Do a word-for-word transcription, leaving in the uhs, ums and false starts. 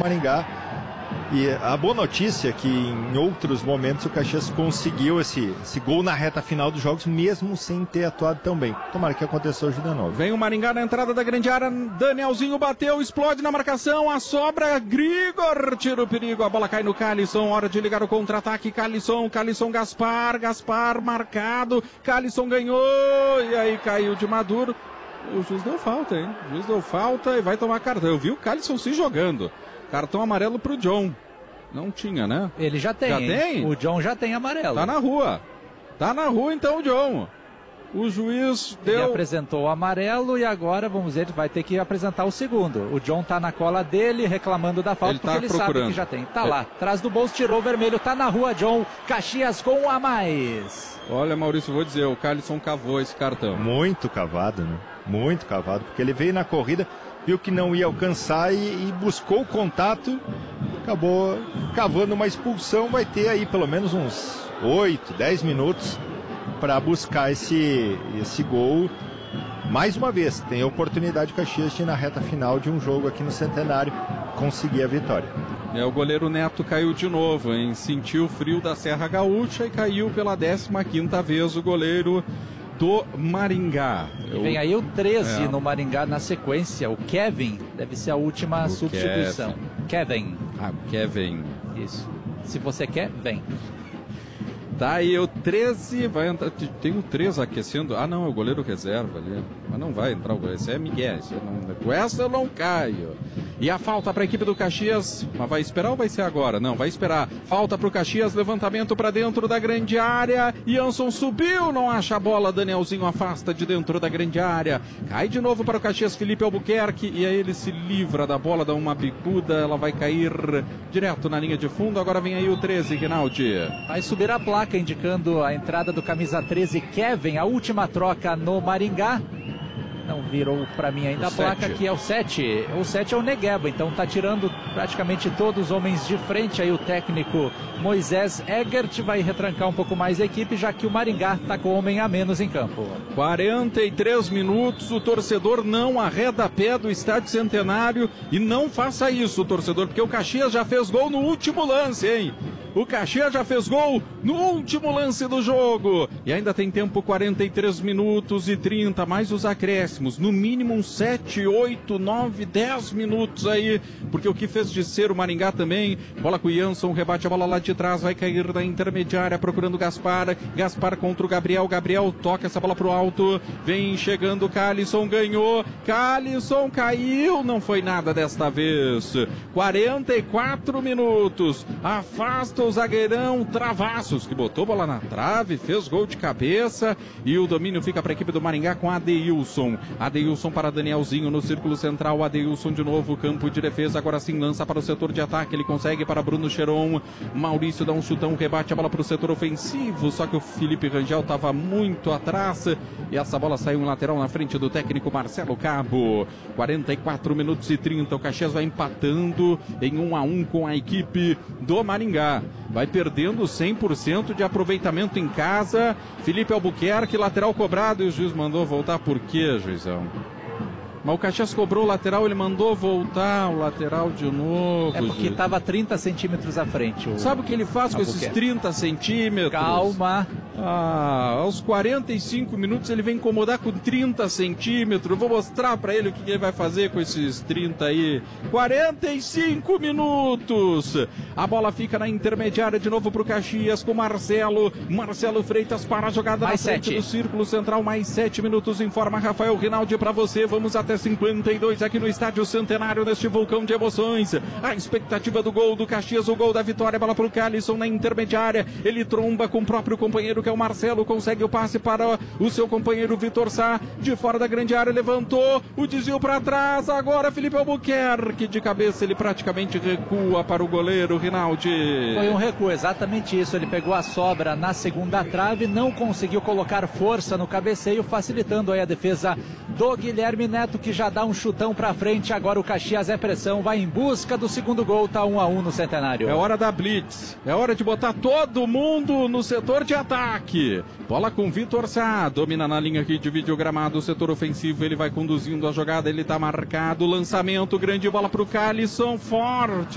Maringá. E a boa notícia é que em outros momentos o Caxias conseguiu esse, esse gol na reta final dos jogos, mesmo sem ter atuado tão bem. Tomara que aconteça hoje de novo. Vem o Maringá na entrada da grande área, Danielzinho bateu, explode na marcação, a sobra, Grigor tira o perigo, a bola cai no Calisson, hora de ligar o contra-ataque, Calisson, Calisson Gaspar, Gaspar marcado, Calisson ganhou, e aí caiu de Maduro. O juiz deu falta, hein? O juiz deu falta e vai tomar cartão. Eu vi o Calisson se jogando. Cartão amarelo pro John. Não tinha, né? Ele já tem. Já hein? tem? O John já tem amarelo. Tá na rua. Tá na rua então o John. O juiz deu... Ele apresentou o amarelo e agora, vamos ver, vai ter que apresentar o segundo. O John tá na cola dele, reclamando da falta, ele tá porque ele procurando. sabe que já tem. Tá é. lá, atrás do bolso, tirou o vermelho, tá na rua, John. Caxias com um a mais. Olha, Maurício, vou dizer, o Calisson cavou esse cartão. Muito cavado, né? Muito cavado, porque ele veio na corrida, viu que não ia alcançar e, e buscou o contato, acabou cavando uma expulsão, vai ter aí pelo menos uns oito, dez minutos para buscar esse, esse gol. Mais uma vez, tem a oportunidade o Caxias de, na reta final de um jogo aqui no Centenário, conseguir a vitória. É, o goleiro Neto caiu de novo, hein? Sentiu o frio da Serra Gaúcha e caiu pela décima quinta vez o goleiro do Maringá. E vem aí o treze é. no Maringá na sequência, o Kevin, deve ser a última o substituição. Kevin. Ah, Kevin. Isso. Se você quer, vem. Tá aí o treze, vai entrar, tem o treze aquecendo, ah não, é o goleiro reserva ali, mas não vai entrar o goleiro, esse é Miguel, esse não, com essa eu não caio. E a falta para a equipe do Caxias, mas vai esperar ou vai ser agora? Não, vai esperar, falta para o Caxias, levantamento para dentro da grande área, Jansson subiu, não acha a bola, Danielzinho afasta de dentro da grande área, cai de novo para o Caxias, Felipe Albuquerque, e aí ele se livra da bola, dá uma bicuda, ela vai cair direto na linha de fundo, agora vem aí o treze, Rinaldi. Vai subir a placa indicando a entrada do camisa treze, Kevin, a última troca no Maringá. Não virou para mim ainda o a placa, sete. Que é o sete. O sete é o Negueba, então tá tirando praticamente todos os homens de frente. Aí o técnico Moisés Egert vai retrancar um pouco mais a equipe, já que o Maringá tá com homem a menos em campo. quarenta e três minutos, o torcedor não arreda pé do Estádio Centenário e não faça isso, torcedor, porque o Caxias já fez gol no último lance, hein? O Caxias já fez gol no último lance do jogo. E ainda tem tempo, quarenta e três minutos e trinta, mais os acréscimos. No mínimo uns sete, oito, nove, dez minutos aí. Porque o que fez de ser o Maringá também. Bola com o Jansson, rebate a bola lá de trás, vai cair na intermediária, procurando Gaspar. Gaspar contra o Gabriel. Gabriel toca essa bola pro alto. Vem chegando o Calisson, ganhou. Calisson caiu, não foi nada desta vez. quarenta e quatro minutos. Afasta o zagueirão Travassos, que botou bola na trave, fez gol de cabeça e o domínio fica para a equipe do Maringá com Adeilson. Adeilson para Danielzinho no círculo central, Adeilson de novo, campo de defesa, agora sim lança para o setor de ataque, ele consegue para Bruno Cheron, Maurício dá um chutão, rebate a bola para o setor ofensivo, só que o Felipe Rangel estava muito atrás e essa bola saiu um lateral na frente do técnico Marcelo Cabo. quarenta e quatro minutos e trinta, o Caxias vai empatando em um a um com a equipe do Maringá. Vai perdendo cem por cento de aproveitamento em casa. Felipe Albuquerque, lateral cobrado. E o juiz mandou voltar por quê, juizão? Mas o Caxias cobrou o lateral, ele mandou voltar o lateral de novo. É porque estava trinta centímetros à frente. O... Sabe o que ele faz com esses trinta centímetros? Calma. Ah, aos quarenta e cinco minutos ele vem incomodar com trinta centímetros. Vou mostrar pra ele o que ele vai fazer com esses trinta aí. quarenta e cinco minutos. A bola fica na intermediária de novo pro Caxias com Marcelo. Marcelo Freitas para a jogada mais na frente sete. do círculo central. Mais sete minutos, informa Rafael Rinaldi pra você. Vamos até cinquenta e dois aqui no Estádio Centenário, neste vulcão de emoções. A expectativa do gol do Caxias, o gol da vitória, bola pro Calisson na intermediária. Ele tromba com o próprio companheiro, que é o Marcelo, consegue o passe para o seu companheiro Vitor Sá, de fora da grande área, levantou, o desvio para trás, agora Felipe Albuquerque, de cabeça ele praticamente recua para o goleiro Rinaldi. Foi um recuo, exatamente isso, ele pegou a sobra na segunda trave, não conseguiu colocar força no cabeceio, facilitando aí a defesa do Guilherme Neto, que já dá um chutão para frente. Agora o Caxias é pressão, vai em busca do segundo gol, tá um a um no Centenário. É hora da blitz, é hora de botar todo mundo no setor de ataque. Bola com Vitor Sá, domina na linha que divide o gramado, o setor ofensivo, ele vai conduzindo a jogada, ele tá marcado, lançamento, grande bola pro Calisson, forte.